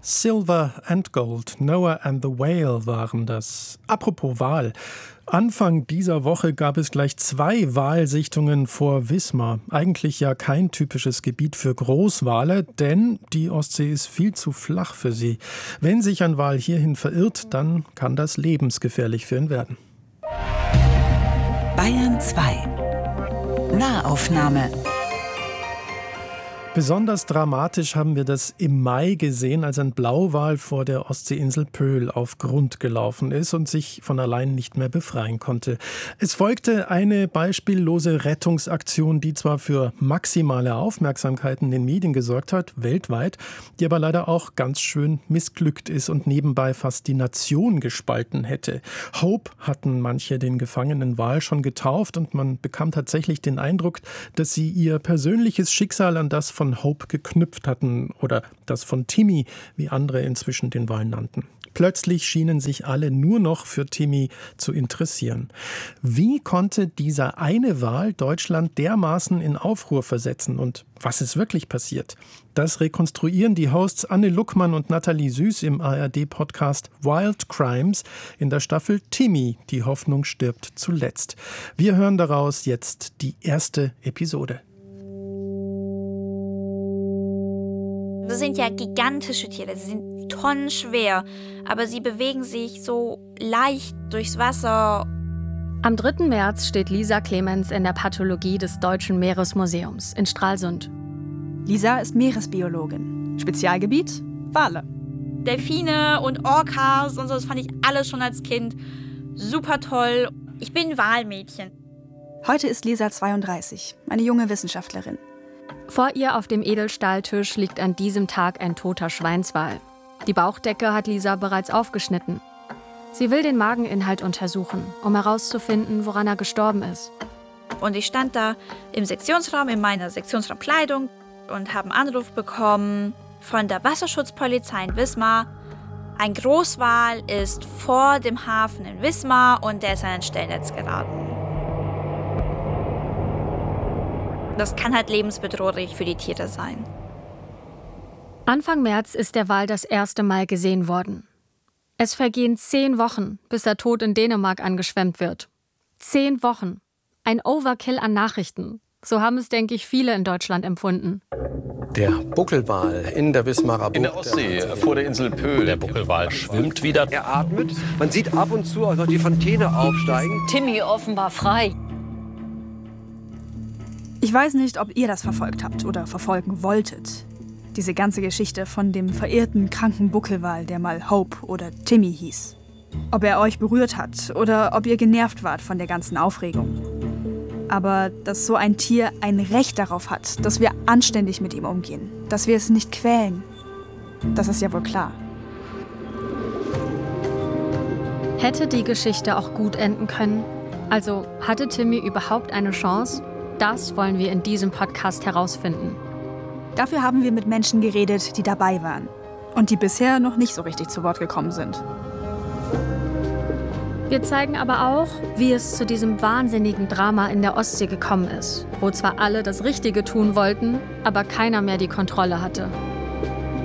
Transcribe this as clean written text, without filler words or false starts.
Silver and Gold, Noah and the Whale waren das. Apropos Wal. Anfang dieser Woche gab es gleich 2 Walsichtungen vor Wismar. Eigentlich ja kein typisches Gebiet für Großwale, denn die Ostsee ist viel zu flach für sie. Wenn sich ein Wal hierhin verirrt, dann kann das lebensgefährlich für ihn werden. Bayern 2 Nahaufnahme. Besonders dramatisch haben wir das im Mai gesehen, als ein Blauwal vor der Ostseeinsel Pöhl auf Grund gelaufen ist und sich von allein nicht mehr befreien konnte. Es folgte eine beispiellose Rettungsaktion, die zwar für maximale Aufmerksamkeit in den Medien gesorgt hat, weltweit, die aber leider auch ganz schön missglückt ist und nebenbei fast die Nation gespalten hätte. Hope hatten manche den gefangenen Wal schon getauft und man bekam tatsächlich den Eindruck, dass sie ihr persönliches Schicksal an das von Hope geknüpft hatten oder das von Timmy, wie andere inzwischen den Wal nannten. Plötzlich schienen sich alle nur noch für Timmy zu interessieren. Wie konnte dieser eine Wal Deutschland dermaßen in Aufruhr versetzen und was ist wirklich passiert? Das rekonstruieren die Hosts Anne Luckmann und Nathalie Süß im ARD-Podcast Wild Crimes in der Staffel Timmy, die Hoffnung stirbt zuletzt. Wir hören daraus jetzt die erste Episode. Das sind ja gigantische Tiere, sie sind tonnenschwer, aber sie bewegen sich so leicht durchs Wasser. Am 3. März steht Lisa Clemens in der Pathologie des Deutschen Meeresmuseums in Stralsund. Lisa ist Meeresbiologin. Spezialgebiet: Wale. Delfine und Orcas und so, das fand ich alles schon als Kind super toll. Ich bin Walmädchen. Heute ist Lisa 32, eine junge Wissenschaftlerin. Vor ihr auf dem Edelstahltisch liegt an diesem Tag ein toter Schweinswal. Die Bauchdecke hat Lisa bereits aufgeschnitten. Sie will den Mageninhalt untersuchen, um herauszufinden, woran er gestorben ist. Und ich stand da im Sektionsraum, in meiner Sektionsraumkleidung und habe einen Anruf bekommen von der Wasserschutzpolizei in Wismar. Ein Großwal ist vor dem Hafen in Wismar und der ist in ein Stellnetz geraten. Das kann halt lebensbedrohlich für die Tiere sein. Anfang März ist der Wal das erste Mal gesehen worden. Es vergehen 10 Wochen, bis der Tod in Dänemark angeschwemmt wird. 10 Wochen. Ein Overkill an Nachrichten. So haben es, denke ich, viele in Deutschland empfunden. Der Buckelwal in der Wismarer Bucht. In der Ostsee, vor der Insel Pöhl. Der Buckelwal schwimmt wieder. Er atmet. Man sieht ab und zu auch noch die Fontäne aufsteigen. Timmy offenbar frei. Ich weiß nicht, ob ihr das verfolgt habt oder verfolgen wolltet. Diese ganze Geschichte von dem verirrten, kranken Buckelwal, der mal Hope oder Timmy hieß. Ob er euch berührt hat oder ob ihr genervt wart von der ganzen Aufregung. Aber dass so ein Tier ein Recht darauf hat, dass wir anständig mit ihm umgehen, dass wir es nicht quälen, das ist ja wohl klar. Hätte die Geschichte auch gut enden können? Also hatte Timmy überhaupt eine Chance? Das wollen wir in diesem Podcast herausfinden. Dafür haben wir mit Menschen geredet, die dabei waren und die bisher noch nicht so richtig zu Wort gekommen sind. Wir zeigen aber auch, wie es zu diesem wahnsinnigen Drama in der Ostsee gekommen ist, wo zwar alle das Richtige tun wollten, aber keiner mehr die Kontrolle hatte.